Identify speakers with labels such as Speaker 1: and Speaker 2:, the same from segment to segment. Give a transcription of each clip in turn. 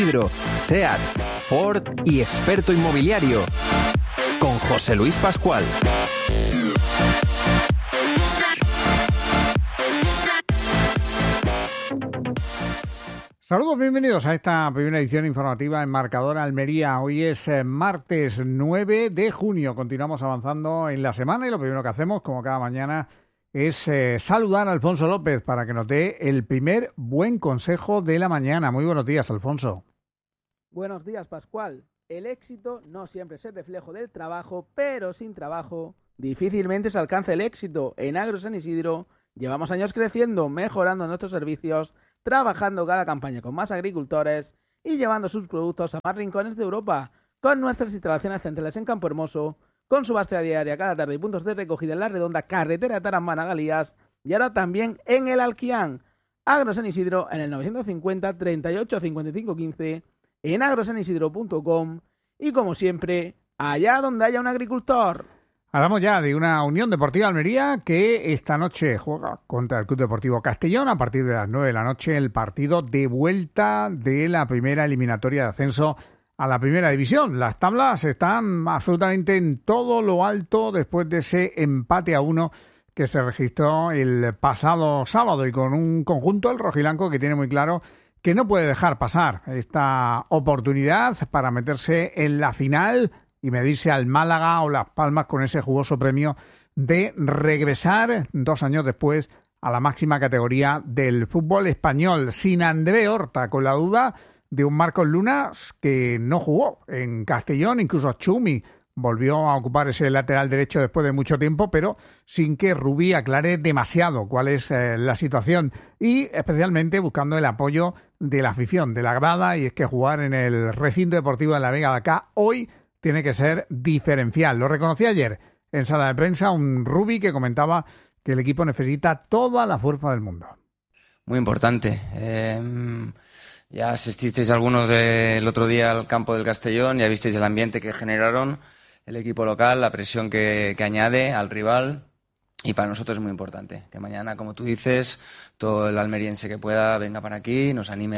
Speaker 1: SEAT, Ford y experto inmobiliario, con José Luis Pascual.
Speaker 2: Saludos, bienvenidos a esta primera edición informativa en Marcador Almería. Hoy es martes 9 de junio. Continuamos avanzando en la semana y lo primero que hacemos, como cada mañana, es saludar a Alfonso López para que nos dé el primer buen consejo de la mañana. Muy buenos días, Alfonso.
Speaker 3: Buenos días, Pascual. El éxito no siempre es el reflejo del trabajo, pero sin trabajo difícilmente se alcanza el éxito. En Agro San Isidro llevamos años creciendo, mejorando nuestros servicios, trabajando cada campaña con más agricultores y llevando sus productos a más rincones de Europa, con nuestras instalaciones centrales en Campo Hermoso, con subasta diaria cada tarde y puntos de recogida en La Redonda, carretera Taramana-Galías y ahora también en el Alquián. Agro San Isidro en el 950 38 55 15, en agrosanisidro.com y como siempre, allá donde haya un agricultor.
Speaker 2: Hablamos ya de una Unión Deportiva Almería que esta noche juega contra el Club Deportivo Castellón a partir de las 9 de la noche, el partido de vuelta de la primera eliminatoria de ascenso a la primera división. Las tablas están absolutamente en todo lo alto después de ese empate a 1 que se registró el pasado sábado y con un conjunto, el rojiblanco, que tiene muy claro que no puede dejar pasar esta oportunidad para meterse en la final y medirse al Málaga o Las Palmas con ese jugoso premio de regresar 2 años después a la máxima categoría del fútbol español, sin André Horta, con la duda de un Marcos Lunas que no jugó en Castellón. Incluso Chumi volvió a ocupar ese lateral derecho después de mucho tiempo, pero sin que Rubí aclare demasiado cuál es la situación y especialmente buscando el apoyo de la afición, de la grada, y es que jugar en el recinto deportivo de la Vega de acá hoy tiene que ser diferencial. Lo reconocí ayer en sala de prensa un Rubí que comentaba que el equipo necesita toda la fuerza del mundo.
Speaker 4: Muy importante. Ya asististeis algunos el otro día al campo del Castellón, ya visteis el ambiente que generaron el equipo local, la presión que añade al rival, y para nosotros es muy importante que mañana, como tú dices, todo el almeriense que pueda venga para aquí, nos anime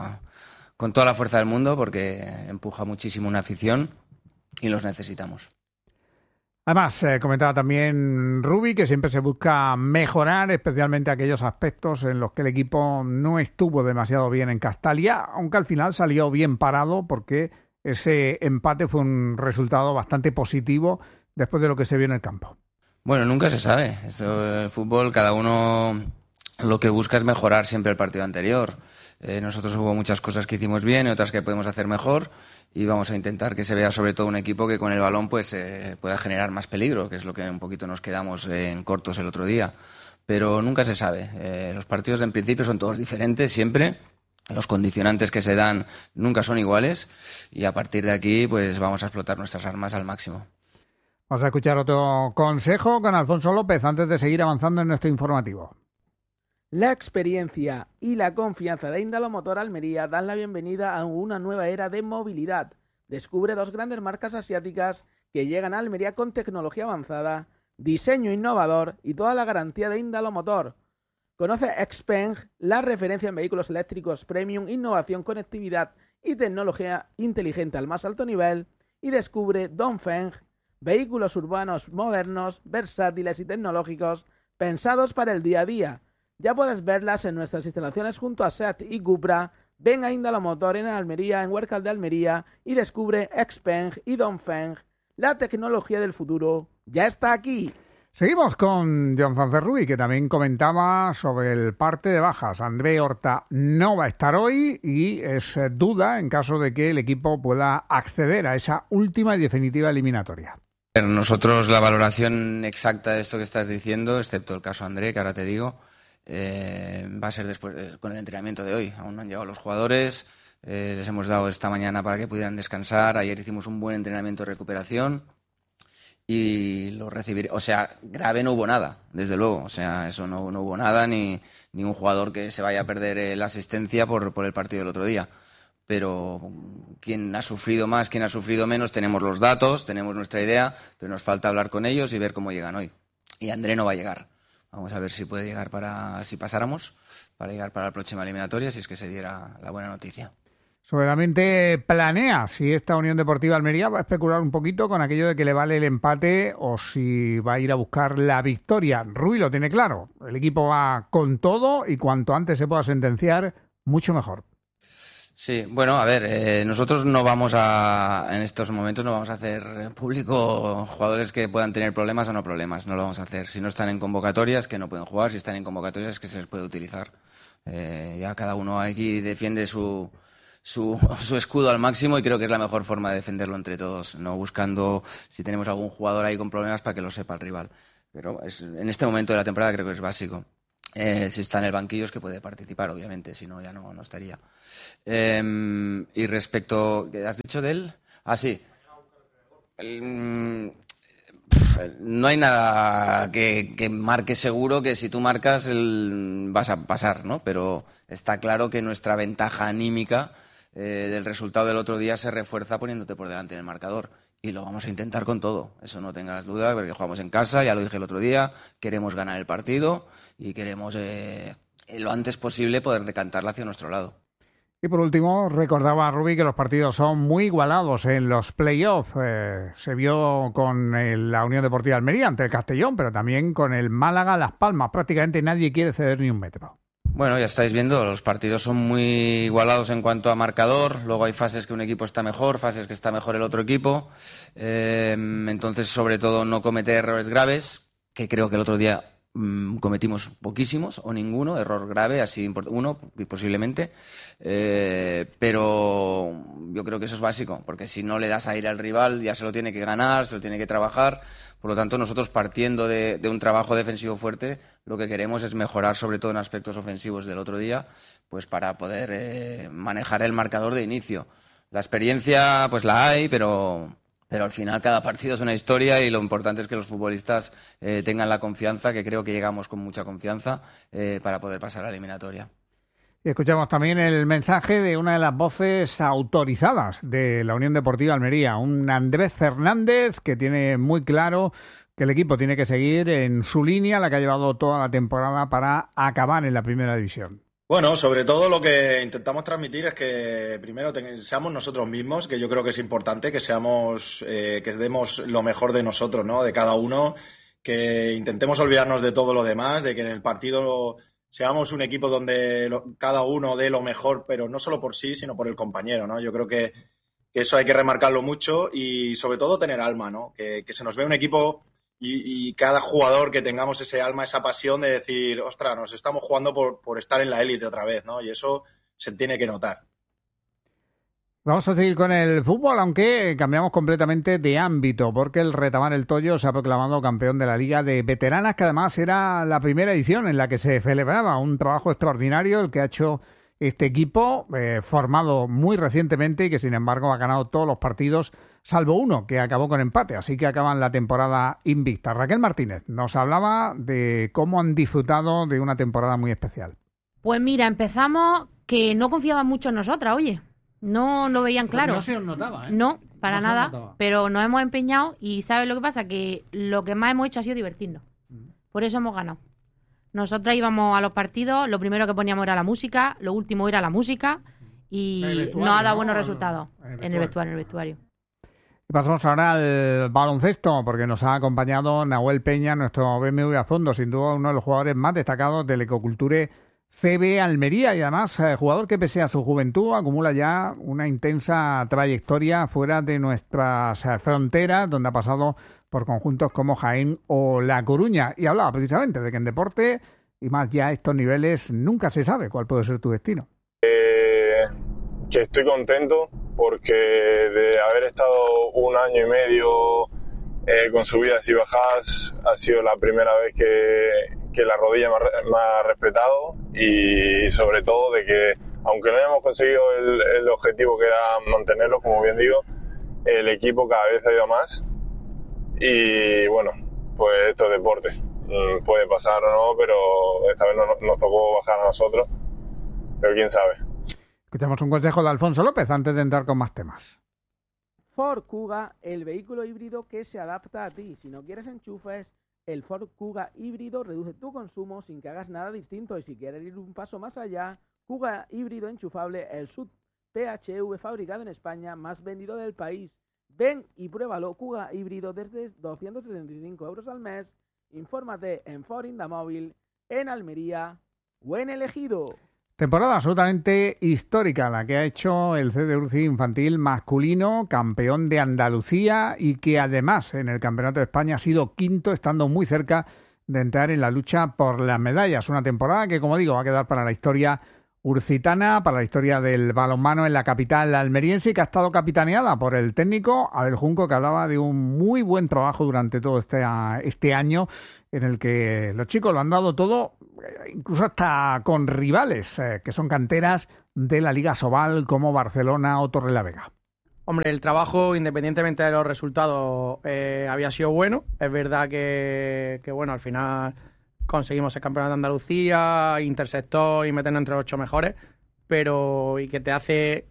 Speaker 4: con toda la fuerza del mundo, porque empuja muchísimo una afición y los necesitamos.
Speaker 2: Además, comentaba también Rubí que siempre se busca mejorar, especialmente aquellos aspectos en los que el equipo no estuvo demasiado bien en Castalia, aunque al final salió bien parado porque ese empate fue un resultado bastante positivo después de lo que se vio en el campo.
Speaker 4: Bueno, nunca se sabe. Esto del fútbol, cada uno lo que busca es mejorar siempre el partido anterior. Nosotros hubo muchas cosas que hicimos bien y otras que podemos hacer mejor, y vamos a intentar que se vea sobre todo un equipo que con el balón pues pueda generar más peligro, que es lo que un poquito nos quedamos en cortos el otro día. Pero nunca se sabe. Los partidos en principio son todos diferentes siempre. Los condicionantes que se dan nunca son iguales y a partir de aquí pues vamos a explotar nuestras armas al máximo.
Speaker 2: Vamos a escuchar otro consejo con Alfonso López antes de seguir avanzando en nuestro informativo.
Speaker 3: La experiencia y la confianza de Indalo Motor Almería dan la bienvenida a una nueva era de movilidad. Descubre 2 grandes marcas asiáticas que llegan a Almería con tecnología avanzada, diseño innovador y toda la garantía de Indalo Motor. Conoce Xpeng, la referencia en vehículos eléctricos premium, innovación, conectividad y tecnología inteligente al más alto nivel, y descubre Dongfeng, vehículos urbanos modernos, versátiles y tecnológicos pensados para el día a día. Ya puedes verlas en nuestras instalaciones junto a SEAT y Cupra. Ven a Indalo Motor en Almería, en Huércal de Almería, y descubre Xpeng y Dongfeng. La tecnología del futuro ya está aquí.
Speaker 2: Seguimos con John Fanferrui, que también comentaba sobre el parte de bajas. André Horta no va a estar hoy y es duda en caso de que el equipo pueda acceder a esa última y definitiva eliminatoria.
Speaker 4: Nosotros la valoración exacta de esto que estás diciendo, excepto el caso André, que ahora te digo, va a ser después con el entrenamiento de hoy. Aún no han llegado los jugadores, les hemos dado esta mañana para que pudieran descansar. Ayer hicimos un buen entrenamiento de recuperación y lo recibiré. O sea, grave no hubo nada, desde luego. O sea, eso no hubo nada, ni un jugador que se vaya a perder la asistencia por el partido del otro día. Pero quién ha sufrido más, quién ha sufrido menos, tenemos los datos, tenemos nuestra idea, pero nos falta hablar con ellos y ver cómo llegan hoy. Y André no va a llegar. Vamos a ver si puede llegar si pasáramos, para llegar para la próxima eliminatoria, si es que se diera la buena noticia.
Speaker 2: Seguramente planea si esta Unión Deportiva Almería va a especular un poquito con aquello de que le vale el empate o si va a ir a buscar la victoria. Rui lo tiene claro, el equipo va con todo y cuanto antes se pueda sentenciar, mucho mejor.
Speaker 4: Sí, bueno, a ver, nosotros no vamos en estos momentos no vamos a hacer público jugadores que puedan tener problemas o no problemas, no lo vamos a hacer. Si no están en convocatorias, que no pueden jugar, si están en convocatorias, que se les puede utilizar. Ya cada uno aquí defiende su escudo al máximo y creo que es la mejor forma de defenderlo entre todos, no buscando si tenemos algún jugador ahí con problemas para que lo sepa el rival. Pero en este momento de la temporada creo que es básico. Si está en el banquillo es que puede participar, obviamente, si no ya no estaría. Y respecto, ¿qué has dicho de él? Ah, sí. No hay nada que marque seguro que si tú marcas vas a pasar, ¿no? Pero está claro que nuestra ventaja anímica del resultado del otro día se refuerza poniéndote por delante en el marcador. Y lo vamos a intentar con todo, eso no tengas duda, porque jugamos en casa, ya lo dije el otro día, queremos ganar el partido y queremos lo antes posible poder decantarla hacia nuestro lado.
Speaker 2: Y por último, recordaba a Rubí que los partidos son muy igualados en los playoffs. Se vio con la Unión Deportiva Almería ante el Castellón, pero también con el Málaga Las Palmas. Prácticamente nadie quiere ceder ni un metro.
Speaker 4: Bueno, ya estáis viendo, los partidos son muy igualados en cuanto a marcador, luego hay fases que un equipo está mejor, fases que está mejor el otro equipo, entonces sobre todo no cometer errores graves, que creo que el otro día cometimos poquísimos o ninguno, error grave, así uno posiblemente, pero yo creo que eso es básico, porque si no le das aire al rival ya se lo tiene que ganar, se lo tiene que trabajar. Por lo tanto, nosotros partiendo de un trabajo defensivo fuerte, lo que queremos es mejorar sobre todo en aspectos ofensivos del otro día, pues para poder manejar el marcador de inicio. La experiencia pues la hay, pero al final cada partido es una historia y lo importante es que los futbolistas tengan la confianza, que creo que llegamos con mucha confianza para poder pasar a la eliminatoria.
Speaker 2: Y escuchamos también el mensaje de una de las voces autorizadas de la Unión Deportiva Almería, un Andrés Fernández que tiene muy claro que el equipo tiene que seguir en su línea, la que ha llevado toda la temporada para acabar en la primera división.
Speaker 5: Bueno, sobre todo lo que intentamos transmitir es que primero seamos nosotros mismos, que yo creo que es importante, que que demos lo mejor de nosotros, ¿no? De cada uno, que intentemos olvidarnos de todo lo demás, de que en el partido seamos un equipo donde cada uno dé lo mejor, pero no solo por sí, sino por el compañero, ¿no? Yo creo que eso hay que remarcarlo mucho y sobre todo tener alma, ¿no? Que se nos vea un equipo y cada jugador que tengamos ese alma, esa pasión de decir, ostras, nos estamos jugando por estar en la élite otra vez, ¿no? Y eso se tiene que notar.
Speaker 2: Vamos a seguir con el fútbol, aunque cambiamos completamente de ámbito, porque el Retamar El Toyo se ha proclamado campeón de la Liga de Veteranas, que además era la primera edición en la que se celebraba. Un trabajo extraordinario el que ha hecho este equipo, formado muy recientemente y que sin embargo ha ganado todos los partidos, salvo uno, que acabó con empate, así que acaban la temporada invicta. Raquel Martínez nos hablaba de cómo han disfrutado de una temporada muy especial.
Speaker 6: Pues mira, empezamos que no confiaban mucho en nosotras, oye. No lo veían claro.
Speaker 2: No se os notaba, ¿eh?
Speaker 6: No, para nada. Pero nos hemos empeñado y ¿sabes lo que pasa? Que lo que más hemos hecho ha sido divertirnos. Por eso hemos ganado. Nosotras íbamos a los partidos, lo primero que poníamos era la música, lo último era la música y nos ha dado buenos resultados en el vestuario.
Speaker 2: Y pasamos ahora al baloncesto, porque nos ha acompañado Nahuel Peña, nuestro BMW a fondo, sin duda uno de los jugadores más destacados del Ecoculture CB Almería y además jugador que pese a su juventud acumula ya una intensa trayectoria fuera de nuestras fronteras, donde ha pasado por conjuntos como Jaén o La Coruña. Y hablaba precisamente de que en deporte y más ya a estos niveles nunca se sabe cuál puede ser tu destino.
Speaker 7: Que estoy contento porque de haber estado un año y medio con subidas y bajadas ha sido la primera vez que la rodilla me ha respetado y sobre todo de que aunque no hayamos conseguido el objetivo que era mantenerlo, como bien digo, el equipo cada vez ha ido más y bueno, pues esto es deporte, puede pasar o no, pero esta vez nos tocó bajar a nosotros, pero quién sabe.
Speaker 2: Escuchamos un consejo de Alfonso López antes de entrar con más temas.
Speaker 3: Ford Kuga, el vehículo híbrido que se adapta a ti. Si no quieres enchufes, el Ford Kuga híbrido reduce tu consumo sin que hagas nada distinto. Y si quieres ir un paso más allá, Kuga híbrido enchufable, el SUV PHEV fabricado en España, más vendido del país. Ven y pruébalo, Kuga híbrido desde 275 euros al mes. Infórmate en Ford Indamóvil, en Almería o en El Ejido.
Speaker 2: Temporada absolutamente histórica la que ha hecho el CD Urci infantil masculino, campeón de Andalucía y que además en el Campeonato de España ha sido quinto, estando muy cerca de entrar en la lucha por las medallas. Una temporada que, como digo, va a quedar para la historia urcitana, para la historia del balonmano en la capital almeriense y que ha estado capitaneada por el técnico Abel Junco, que hablaba de un muy buen trabajo durante todo este año en el que los chicos lo han dado todo, incluso hasta con rivales que son canteras de la Liga Sobal como Barcelona o Torrelavega.
Speaker 8: Hombre, el trabajo, independientemente de los resultados, había sido bueno. Es verdad que bueno, al final conseguimos el campeonato de Andalucía, intersector y meternos entre los 8 mejores, pero y que te hace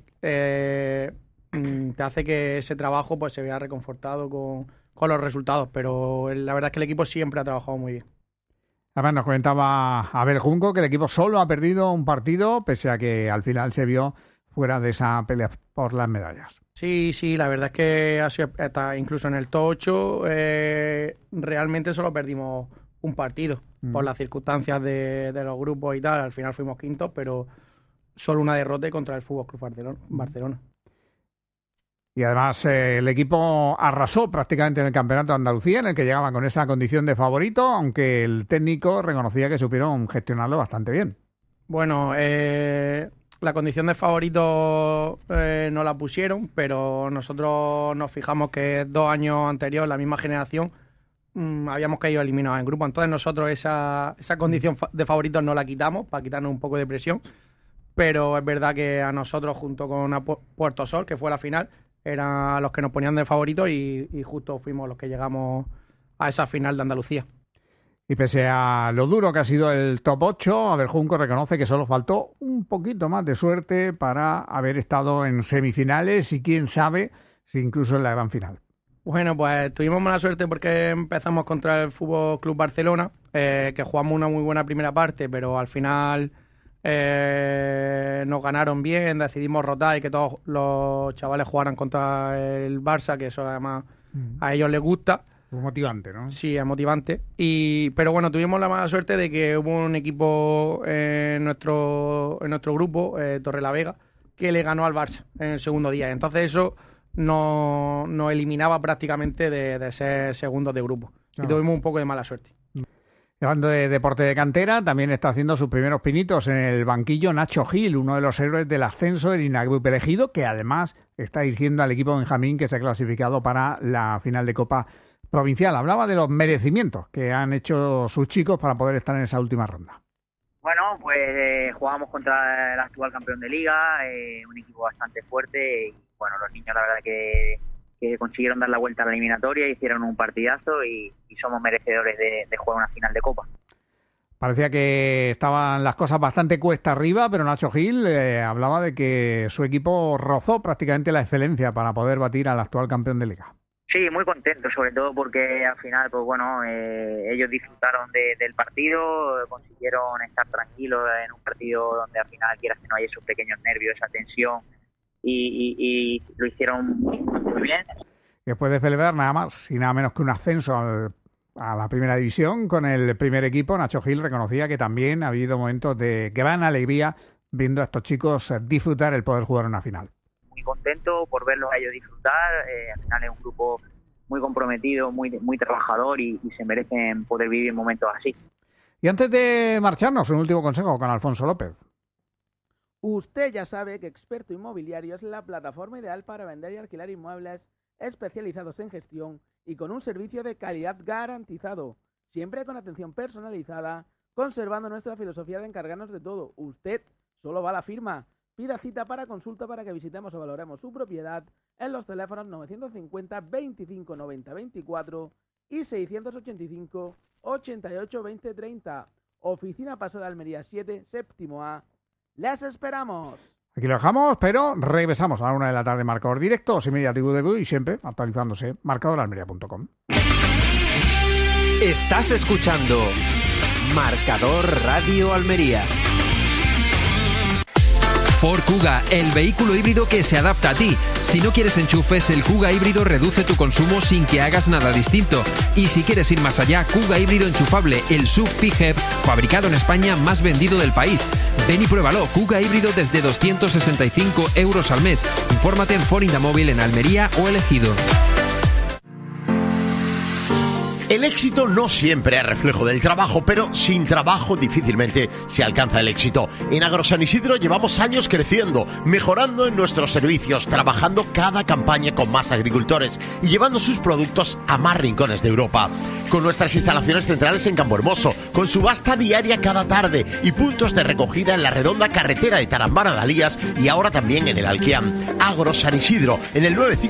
Speaker 8: que ese trabajo pues se vea reconfortado con los resultados, pero la verdad es que el equipo siempre ha trabajado muy bien.
Speaker 2: Además nos comentaba Abel Junco que el equipo solo ha perdido un partido, pese a que al final se vio fuera de esa pelea por las medallas.
Speaker 8: Sí, la verdad es que ha sido, incluso en el top 8 realmente solo perdimos un partido por las circunstancias de los grupos y tal. Al final fuimos quintos, pero solo una derrota contra el Fútbol Club Barcelona.
Speaker 2: Y además el equipo arrasó prácticamente en el Campeonato de Andalucía, en el que llegaba con esa condición de favorito, aunque el técnico reconocía que supieron gestionarlo bastante bien.
Speaker 8: Bueno, la condición de favorito no la pusieron, pero nosotros nos fijamos que 2 años anteriores, la misma generación, habíamos caído eliminados en grupo. Entonces nosotros esa condición de favoritos no la quitamos para quitarnos un poco de presión, pero es verdad que a nosotros, junto con Puerto Sol, que fue la final, eran los que nos ponían de favoritos y justo fuimos los que llegamos a esa final de Andalucía.
Speaker 2: Y pese a lo duro que ha sido el top 8, Abel Junco reconoce que solo faltó un poquito más de suerte para haber estado en semifinales y quién sabe si incluso en la gran final.
Speaker 8: Bueno, pues tuvimos mala suerte porque empezamos contra el Fútbol Club Barcelona, que jugamos una muy buena primera parte, pero al final nos ganaron bien, decidimos rotar y que todos los chavales jugaran contra el Barça, que eso además a ellos les gusta.
Speaker 2: Es motivante, ¿no?
Speaker 8: Sí, es motivante. Pero bueno, tuvimos la mala suerte de que hubo un equipo en nuestro grupo, Torrelavega, que le ganó al Barça en el segundo día. Entonces eso nos eliminaba prácticamente de ser segundos de grupo. Y tuvimos un poco de mala suerte.
Speaker 2: Hablando de deporte de cantera, también está haciendo sus primeros pinitos en el banquillo Nacho Gil, uno de los héroes del ascenso del Inagrup elegido, que además está dirigiendo al equipo Benjamín que se ha clasificado para la final de Copa Provincial. Hablaba de los merecimientos que han hecho sus chicos para poder estar en esa última ronda.
Speaker 9: Bueno, pues jugamos contra el actual campeón de liga, un equipo bastante fuerte y bueno, los niños la verdad que consiguieron dar la vuelta a la eliminatoria, hicieron un partidazo y somos merecedores de jugar una final de Copa.
Speaker 2: Parecía que estaban las cosas bastante cuesta arriba, pero Nacho Gil hablaba de que su equipo rozó prácticamente la excelencia para poder batir al actual campeón de liga.
Speaker 9: Sí, muy contento, sobre todo porque al final, pues bueno, ellos disfrutaron del partido, consiguieron estar tranquilos en un partido donde al final quieras que no haya esos pequeños nervios, esa tensión, y lo hicieron muy bien. Después
Speaker 2: de celebrar nada más y nada menos que un ascenso a la primera división con el primer equipo, Nacho Gil reconocía que también ha habido momentos de gran alegría viendo a estos chicos disfrutar el poder jugar una final.
Speaker 9: Muy contento por verlos a ellos disfrutar, al final es un grupo muy comprometido, muy trabajador y se merecen poder vivir momentos así.
Speaker 2: Y antes de marcharnos, un último consejo con Alfonso López.
Speaker 3: Usted ya sabe que Experto Inmobiliario es la plataforma ideal para vender y alquilar inmuebles especializados en gestión y con un servicio de calidad garantizado, siempre con atención personalizada, conservando nuestra filosofía de encargarnos de todo. Usted solo va a la firma. Pida cita para consulta para que visitemos o valoremos su propiedad en los teléfonos 950 25 90 24 y 685 88 20 30. Oficina Paso de Almería 7, séptimo A. ¡Les esperamos!
Speaker 2: Aquí lo dejamos, pero regresamos a la 1 de la tarde, marcador directo, Media TV y siempre actualizándose, marcadoralmería.com.
Speaker 1: Estás escuchando Marcador Radio Almería. Ford Kuga, el vehículo híbrido que se adapta a ti. Si no quieres enchufes, el Kuga híbrido reduce tu consumo sin que hagas nada distinto. Y si quieres ir más allá, Kuga híbrido enchufable, el SUV PHEV, fabricado en España, más vendido del país. Ven y pruébalo, Kuga híbrido desde 265 euros al mes. Infórmate en Ford Indamóvil en Almería o Ejido.
Speaker 10: El éxito no siempre es reflejo del trabajo, pero sin trabajo difícilmente se alcanza el éxito. En AgroSan Isidro llevamos años creciendo, mejorando en nuestros servicios, trabajando cada campaña con más agricultores y llevando sus productos a más rincones de Europa. Con nuestras instalaciones centrales en Campohermoso, con subasta diaria cada tarde y puntos de recogida en la redonda carretera de Tarambana-Dalías y ahora también en el Alquiam. AgroSan Isidro, en el 954